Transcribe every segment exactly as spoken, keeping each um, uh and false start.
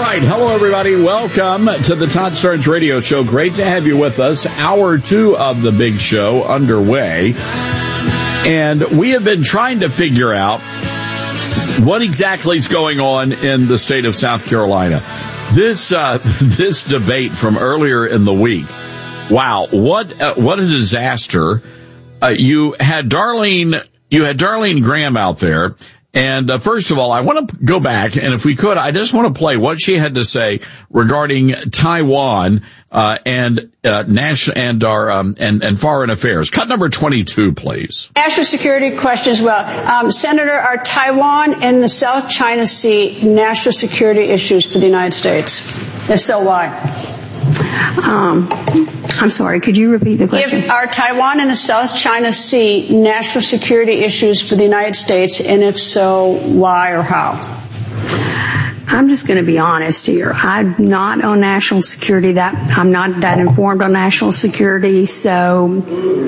right. Hello, everybody. Welcome to the Todd Starnes Radio Show. Great to have you with us. Hour two of the big show underway. And we have been trying to figure out what exactly is going on in the state of South Carolina. This uh, this debate from earlier in the week. Wow, what uh, what a disaster! Uh, you had Darlene, you had Darlene Graham out there. And uh, first of all, I want to go back, and if we could, I just want to play what she had to say regarding Taiwan uh, and uh, national and our um, and and foreign affairs. Cut number twenty-two, please. National security question as well, um, Senator. Are Taiwan and the South China Sea national security issues for the United States? If so, why? Um, I'm sorry, could you repeat the question? If, are Taiwan and the South China Sea national security issues for the United States, and if so, why or how? I'm just going to be honest here. I'm not on national security. That I'm not that informed on national security, so...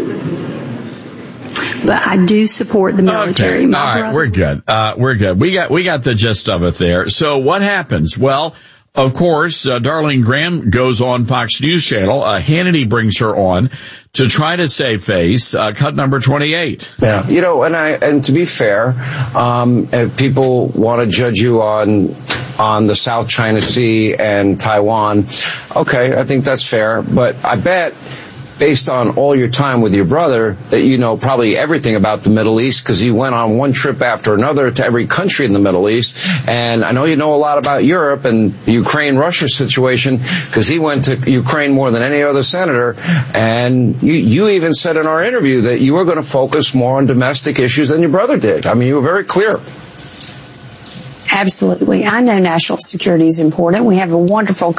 But I do support the military. Okay. My All right, brother- we're good. Uh, we're good. We got we got the gist of it there. So what happens? Well, of course, uh, Darlene Graham goes on Fox News Channel. Uh, Hannity brings her on to try to save face. Uh, cut number twenty-eight. Yeah, you know, and I and to be fair, um, if people want to judge you on on the South China Sea and Taiwan, okay, I think that's fair. But I bet, based on all your time with your brother, that you know probably everything about the Middle East, because he went on one trip after another to every country in the Middle East. And I know you know a lot about Europe and the Ukraine-Russia situation, because he went to Ukraine more than any other senator. And you, you even said in our interview that you were going to focus more on domestic issues than your brother did. I mean, you were very clear. Absolutely. I know national security is important. We have a wonderful